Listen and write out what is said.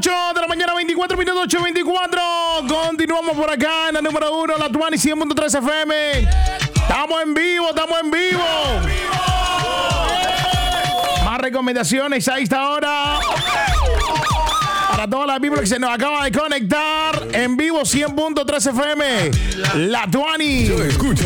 8 de la mañana, 24 minutos, 8:24. Continuamos por acá en la número 1, la Tuani 100.3 FM. Estamos en vivo. Más recomendaciones a esta hora. Para todas las people que se nos acaba de conectar en vivo 100.3 FM. La Tuani.